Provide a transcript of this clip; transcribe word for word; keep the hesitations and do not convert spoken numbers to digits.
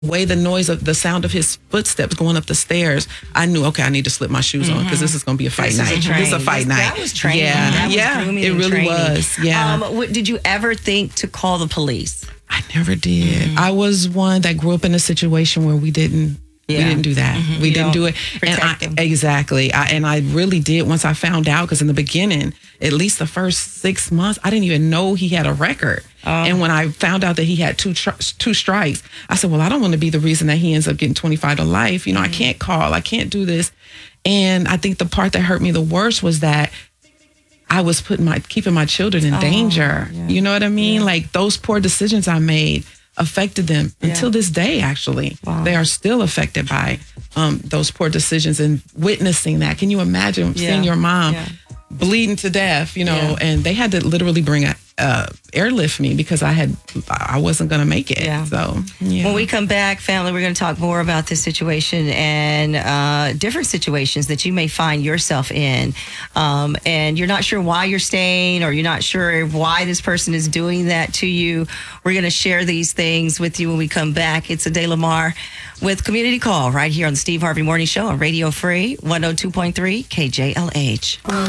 way the noise of the sound of his footsteps going up the stairs, I knew, okay, I need to slip my shoes mm-hmm. on because this is going to be a fight this night. Is this is a fight this, night. That was training. Yeah, that was yeah, grooming it and really training. was. Yeah. Um, what, did you ever think to call the police? I never did. Mm-hmm. I was one that grew up in a situation where we didn't. Yeah. We didn't do that. Mm-hmm. We you didn't do it. Protect and I, him. Exactly. I, and I really did once I found out, because in the beginning, at least the first six months, I didn't even know he had a record. Oh. And when I found out that he had two tr- two strikes, I said, well, I don't want to be the reason that he ends up getting twenty-five to life. You know, mm-hmm. I can't call. I can't do this. And I think the part that hurt me the worst was that I was putting my keeping my children in oh, danger. Yeah. You know what I mean? Yeah. Like those poor decisions I made affected them yeah. until this day, actually. Wow. They are still affected by um, those poor decisions and witnessing that. Can you imagine yeah. seeing your mom yeah. bleeding to death, you know, yeah. and they had to literally bring a uh, airlift me because I had I wasn't going to make it. Yeah. So yeah. When we come back, family, we're going to talk more about this situation and uh, different situations that you may find yourself in, um, and you're not sure why you're staying, or you're not sure why this person is doing that to you. We're going to share these things with you when we come back. It's Ade Lamar with Community Call right here on the Steve Harvey Morning Show on Radio Free one oh two point three K J L H.